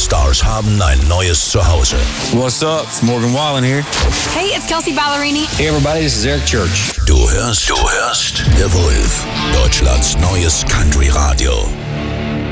Country-Stars haben ein neues Zuhause. What's up? It's Morgan Wallen here. Hey, it's Kelsey Ballerini. Hey everybody, this is Eric Church. Du hörst The Wolf, Deutschlands neues Country-Radio.